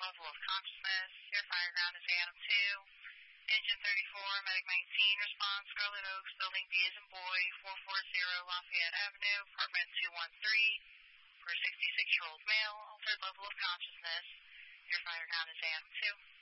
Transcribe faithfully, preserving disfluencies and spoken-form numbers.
level of consciousness. Your fire ground is Adam two. Engine thirty-four, Medic nineteen, response, Scarlet Oaks, Building B as in boy, four forty Lafayette Avenue, apartment two one three, for a sixty-six-year-old male, altered level of consciousness. Your fire ground is Adam two.